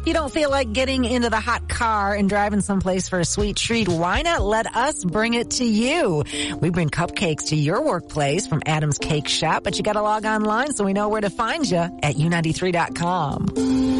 You don't feel like getting into the hot car and driving someplace for a sweet treat? Why not let us bring it to you? We bring cupcakes to your workplace from Adam's Cake Shop, but you got to log online so we know where to find you at u93.com.